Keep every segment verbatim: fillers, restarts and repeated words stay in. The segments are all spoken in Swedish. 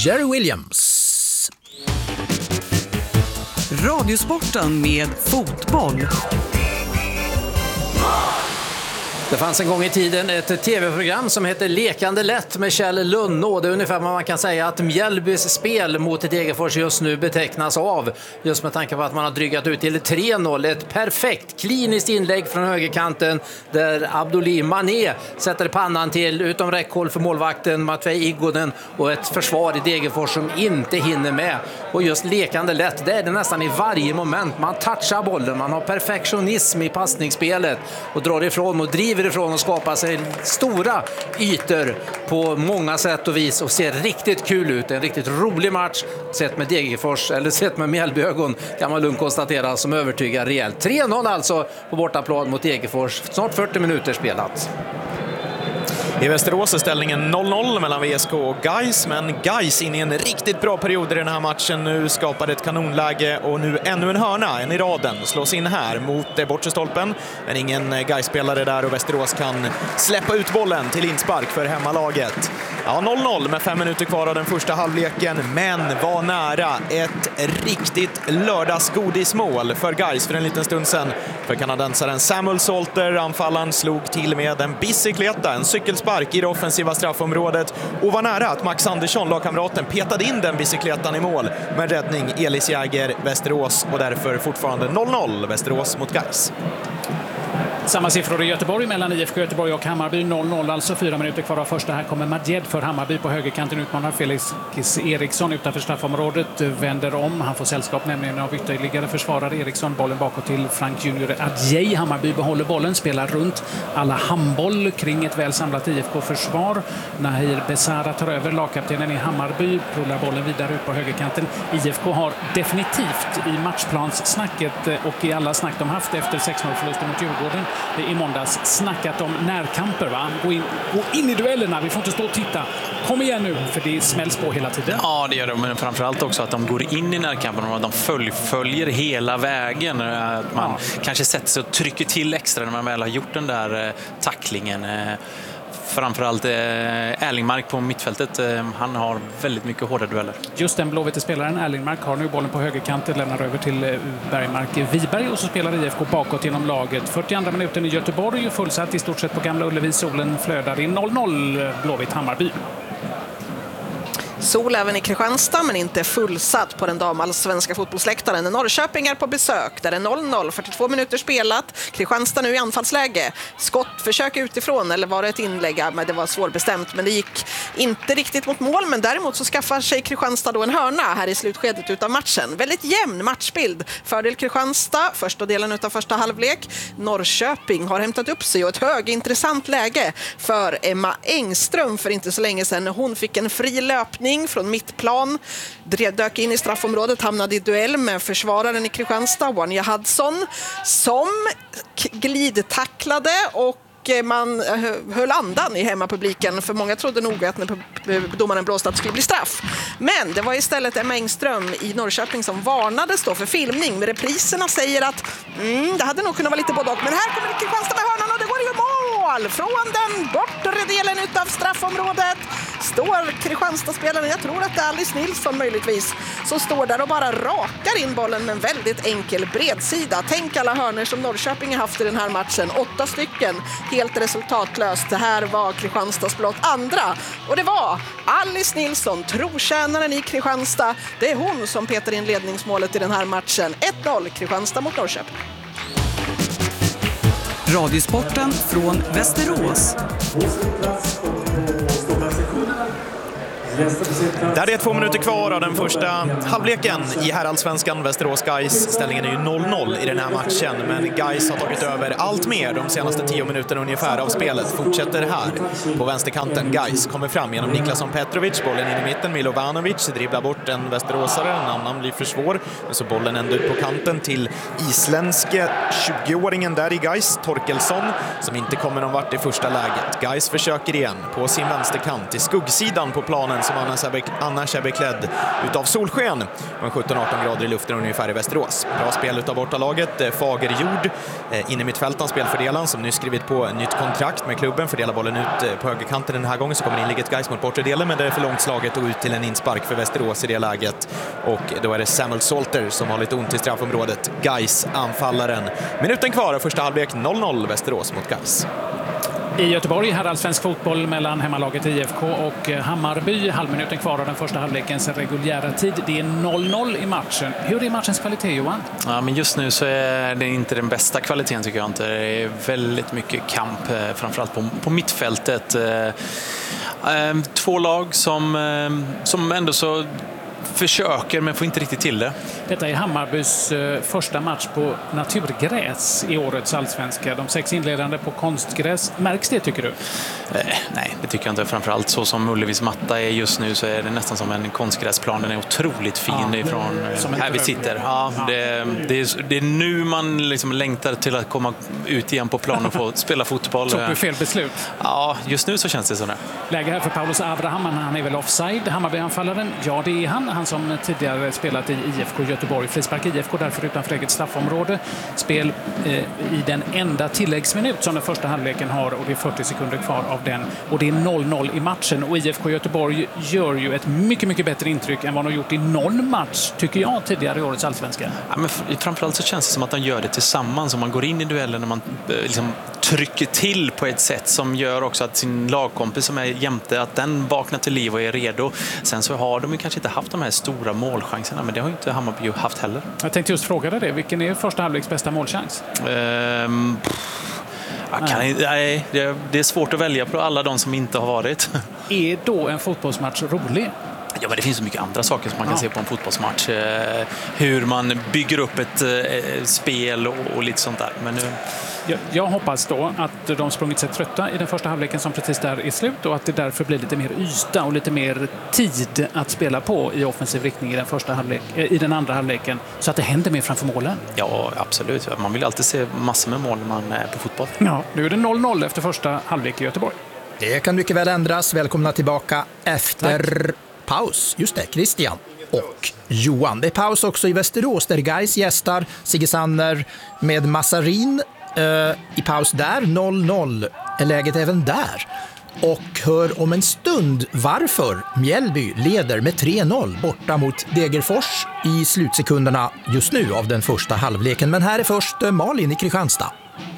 Jerry Williams. Radiosporten med fotboll. Det fanns en gång i tiden ett tv-program som heter Lekande lätt med Kjell Lunnå. Det är ungefär vad man kan säga att Mjällbys spel mot Degerfors just nu betecknas av. Just med tanke på att man har drygat ut till tre noll. Ett perfekt kliniskt inlägg från högerkanten där Abdulli Mané sätter pannan till utom räckhåll för målvakten Matvej Igonen och ett försvar i Degerfors som inte hinner med. Och just lekande lätt, det är det nästan i varje moment. Man touchar bollen, man har perfektionism i passningsspelet och drar ifrån och driver ifrån och skapar sig stora ytor på många sätt och vis och ser riktigt kul ut. En riktigt rolig match sett med Degerfors eller sett med Mjällbyögon kan man lugnt konstatera som övertygar rejält. tre noll alltså på bortaplan mot Degerfors. Snart fyrtio minuter spelat. I Västerås är ställningen noll noll mellan V S K och Gais, men Gais in i en riktigt bra period i den här matchen nu, skapade ett kanonläge och nu ännu en hörna, en i raden, slås in här mot bortre stolpen, men ingen Gais-spelare där och Västerås kan släppa ut bollen till inspark för hemmalaget. Ja, noll noll med fem minuter kvar av den första halvleken, men var nära ett riktigt lördagsgodismål för Gais för en liten stund sedan. För kanadensaren Samuel Salter, anfallaren, slog till med en bicykleta, en cykelspark i det offensiva straffområdet och var nära att Max Andersson, lagkamraten, petade in den bicykletan i mål med räddning Elis Jäger, Västerås, och därför fortfarande noll noll Västerås mot Gais. Samma siffror i Göteborg mellan I F K Göteborg och Hammarby, noll noll, alltså fyra minuter kvar av första. Här kommer Madjed för Hammarby på högerkanten, utmanar Felix Eriksson utanför straffområdet, vänder om, han får sällskap nämligen av ytterligare försvarare. Eriksson, bollen bakåt till Frank Junior Adjei. Hammarby behåller bollen, spelar runt alla handboll kring ett väl samlat I F K-försvar. Nahir Besara tar över, lagkaptenen i Hammarby, rullar bollen vidare ut på högerkanten. I F K har definitivt i matchplanssnacket och i alla snack de haft efter sex noll-förlusten mot Djurgården i måndags snackat om närkamper, va? Gå in, gå in i duellerna, vi får inte stå och titta. Kom igen nu, för det smälls på hela tiden. Ja, det gör de, men framförallt också att de går in i närkampen och att de följer hela vägen. Att man ja. kanske sätter sig och trycker till extra när man väl har gjort den där tacklingen. Framförallt eh, Erlingmark på mittfältet. Eh, han har väldigt mycket hårda dueller. Just den blåvita spelaren Erlingmark har nu bollen på högerkanten, lämnar över till eh, Bergmark Viberg och så spelar I F K bakåt genom laget. fyrtioandra minuten i Göteborg, fullsatt i stort sett på Gamla Ullevi. Solen flödar i noll noll Blåvitt Hammarby. Sol även i Kristianstad, men inte fullsatt på den damallsvenska fotbollsläktaren. Norrköping är på besök, där är noll noll, fyrtiotvå minuter spelat. Kristianstad nu i anfallsläge. Skottförsök utifrån, eller var det ett inlägg? Men det var svårbestämt, men det gick inte riktigt mot mål. Men däremot så skaffar sig Kristianstad då en hörna här i slutskedet utav matchen. Väldigt jämn matchbild. Fördel Kristianstad, första delen utav första halvlek. Norrköping har hämtat upp sig och ett högintressant läge för Emma Engström för inte så länge sedan. Hon fick en fri löpning från mittplan, dök in i straffområdet, hamnade i duell med försvararen i Kristianstad, Wanja Hudson, som glidtacklade och man höll andan i hemmapubliken, för många trodde nog att när domaren blåste att det skulle bli straff. Men det var istället Emma Engström i Norrköping som varnades då för filmning. Men repriserna säger att mm, det hade nog kunnat vara lite både och. Men här kommer Kristianstad med hörnan och det går ju mål! Från den bortre delen utav straffområdet står Kristianstad-spelaren, jag tror att det är Alice Nilsson möjligtvis, som står där och bara rakar in bollen med en väldigt enkel bredsida. Tänk alla hörnor som Norrköping har haft i den här matchen. Åtta stycken. Helt resultatlöst. Det här var Kristianstads blott andra. Och det var Alice Nilsson, trotjänaren i Kristianstad. Det är hon som petar in ledningsmålet i den här matchen. ett noll Kristianstad mot Norrköping. Radiosporten från Västerås. Där är två minuter kvar av den första halvleken i herrallsvenskan. Västerås Gais. Ställningen är ju noll noll i den här matchen, men Gais har tagit över allt mer de senaste tio minuterna ungefär av spelet. Fortsätter här på vänsterkanten. Gais kommer fram genom Niklasson Petrovic. Bollen in i mitten. Milovanovic dribblar bort en västeråsare. En annan blir för svår. Men så bollen ändå ut på kanten till isländske tjugoåringen där i Gais, Torkelsson, som inte kommer någon vart i första läget. Gais försöker igen på sin vänsterkant. I skuggsidan på planen som annars är, annars är beklädd utav solsken. Och sjutton arton grader i luften ungefär i Västerås. Bra spel utav bortalaget. Fagerjord, inne i mittfältan, spelfördelaren som nu skrivit på nytt kontrakt med klubben. Fördelar bollen ut på högerkanten den här gången, så kommer inlägget Gais mot bortre delen, men det är för långt slaget och ut till en inspark för Västerås i det läget. Och då är det Samuel Salter som har lite ont i straffområdet. Gais anfallaren. Minuten kvar av första halvlek, noll noll Västerås mot Gais. I Göteborg här allsvensk fotboll mellan hemmalaget I F K och Hammarby. Halvminuten kvar av den första halvlekens reguljära tid. Det är noll noll i matchen. Hur är matchens kvalitet, Johan? Ja, men just nu så är det inte den bästa kvaliteten, tycker jag inte. Det är väldigt mycket kamp, framförallt på, på mittfältet. Två lag som, som ändå så försöker men får inte riktigt till det. Detta är Hammarbys eh, första match på naturgräs i årets allsvenska. De sex inledande på konstgräs. Märks det, tycker du? Eh, nej, det tycker jag inte. Framförallt så som Ullevis matta är just nu, så är det nästan som en konstgräsplan. Den är otroligt fin ja, ifrån eh, här vi sitter. Ja, ja. Det, det, är, det är nu man liksom längtar till att komma ut igen på plan och få spela fotboll. Tog du fel beslut? Ja, just nu så känns det så. Läge här för Paulus Abraham, han är väl offside. Hammarby-anfallaren, ja det är han. Han som tidigare spelat i I F K Göteborg. Frispark I F K därför utanför eget straffområde. Spel eh, i den enda tilläggsminut som den första halvleken har, och det är fyrtio sekunder kvar av den. Och det är noll noll i matchen, och I F K Göteborg gör ju ett mycket, mycket bättre intryck än vad de har gjort i någon match, tycker jag, tidigare i årets allsvenska. Ja, men framförallt så känns det som att de gör det tillsammans, och man går in i duellen när man liksom trycker till på ett sätt som gör också att sin lagkompis som är jämte, att den vaknar till liv och är redo. Sen så har de ju kanske inte haft de här stora målchanserna, men det har ju inte Hammarby haft heller. Jag tänkte just fråga dig det. Vilken är första halvleks bästa målchans? Um, jag kan, nej, det, det är svårt att välja på alla de som inte har varit. Är då en fotbollsmatch rolig? Ja, men det finns så mycket andra saker som man kan ja. se på en fotbollsmatch. Hur man bygger upp ett eh, spel och, och lite sånt där. Men nu... jag, jag hoppas då att de sprungit sig trötta i den första halvleken som precis där är slut, och att det därför blir lite mer yta och lite mer tid att spela på i offensiv riktning i den, första halvlek, i den andra halvleken, så att det händer mer framför målen. Ja, absolut. Man vill alltid se massor med mål när man är på fotboll. Ja, nu är det noll noll efter första halvlek i Göteborg. Det kan mycket väl ändras. Välkomna tillbaka efter... Tack. Paus, just det, Christian och Johan. Det är paus också i Västerås där Gais gästar Sigge Sanner med Massarin eh, i paus där. noll noll är läget även där. Och hör om en stund varför Mjällby leder med tre noll borta mot Degerfors i slutsekunderna just nu av den första halvleken. Men här är först eh, Malin i Kristianstad.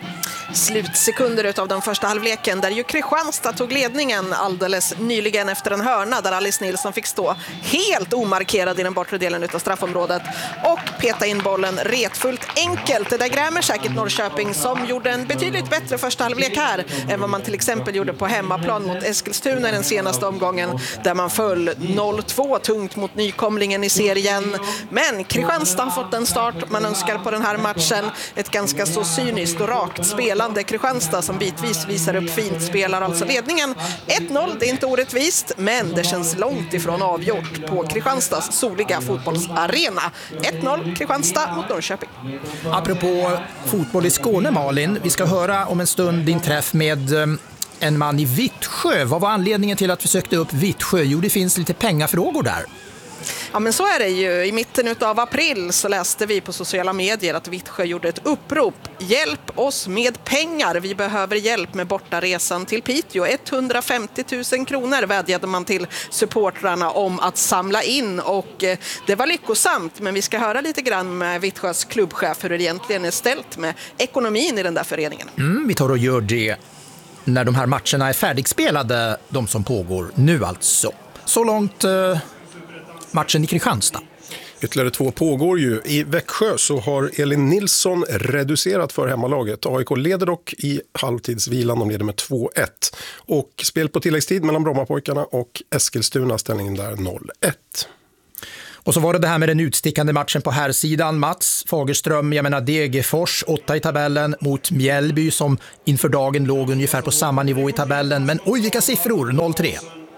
Slutsekunder utav den första halvleken där ju Kristianstad tog ledningen alldeles nyligen efter en hörna där Alice Nilsson fick stå helt omarkerad i den bortre delen utav straffområdet och peta in bollen retfullt enkelt. Det där grämer säkert Norrköping som gjorde en betydligt bättre första halvlek här än vad man till exempel gjorde på hemmaplan mot Eskilstuna i den senaste omgången där man föll noll två tungt mot nykomlingen i serien. Men Kristianstad har fått den start man önskar på den här matchen. Ett ganska så cyniskt och rakt spelande Kristianstad som bitvis visar upp fint, spelar alltså ledningen ett noll. Det är inte orättvist, men det känns långt ifrån avgjort på Kristianstads soliga fotbollsarena. ett noll Kristianstad mot Norrköping. Apropå fotboll i Skåne, Malin, vi ska höra om en stund din träff med en man i Vittsjö. Vad var anledningen till att vi sökte upp Vittsjö? Jo, det finns lite pengafrågor där. Ja, men så är det ju. I mitten av april så läste vi på sociala medier att Vittsjö gjorde ett upprop. Hjälp oss med pengar. Vi behöver hjälp med bortaresan till Piteå. etthundrafemtio tusen kronor vädjade man till supportrarna om att samla in, och det var lyckosamt. Men vi ska höra lite grann med Vittsjös klubbchef hur det egentligen är ställt med ekonomin i den där föreningen. Mm, vi tar och gör det när de här matcherna är färdigspelade, de som pågår nu alltså. Så långt... Eh... matchen i Kristianstad. Ytterligare två pågår ju. I Växjö så har Elin Nilsson reducerat för hemmalaget. A I K leder dock i halvtidsvilan. De leder med två ett. Och spel på tilläggstid mellan Brommapojkarna och Eskilstuna, ställningen där noll ett. Och så var det det här med den utstickande matchen på här sidan. Mats Fagerström, jag menar Degerfors, åtta i tabellen mot Mjällby som inför dagen låg ungefär på samma nivå i tabellen. Men oj, vilka siffror, noll tre.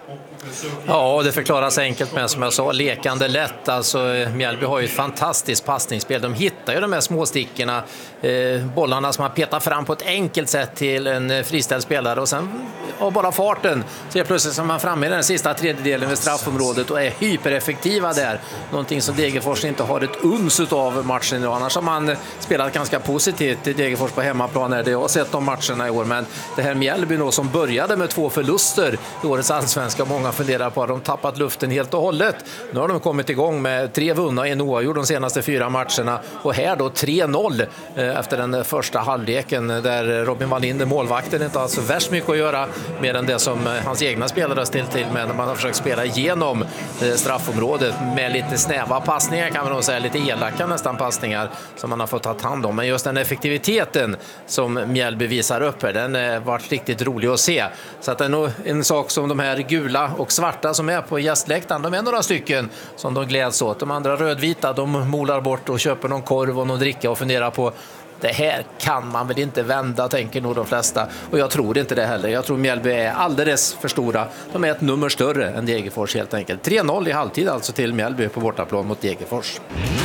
Ja, det förklaras enkelt med, som jag sa, lekande lätt. Alltså, Mjällby har ju ett fantastiskt passningsspel. De hittar ju de här små stickorna, eh, bollarna som man petar fram på ett enkelt sätt till en friställd spelare, och sen av bara farten så är plötsligt som man framme i den sista tredjedelen vid straffområdet och är hypereffektiva där. Någonting som Degerfors inte har ett uns av matchen idag. Annars har man spelat ganska positivt i Degerfors på hemmaplan när det jag har sett de matcherna i år. Men det här Mjällby då, som började med två förluster i årets allsvenska, många funderar på att de tappat luften helt och hållet. Nu har de kommit igång med tre vunna och en oavgjord de senaste fyra matcherna, och här då tre noll efter den första halvleken där Robin Wallinder, målvakten, inte har så värst mycket att göra mer än det som hans egna spelare har ställt till med när man har försökt spela igenom straffområdet med lite snäva passningar, kan man nog säga, lite elaka nästan passningar som man har fått ta hand om. Men just den effektiviteten som Mjällby visar upp här, den har varit riktigt rolig att se. Så att det är nog en sak som de här gula och svarta som är på gästläktaren, de är några stycken som de gläds åt. De andra rödvita, de molar bort och köper någon korv och någon dricka och funderar på det här kan man väl inte vända, tänker nog de flesta. Och jag tror inte det heller. Jag tror Mjällby är alldeles för stora. De är ett nummer större än Degerfors helt enkelt. tre noll i halvtid alltså till Mjällby på bortaplan mot Degerfors.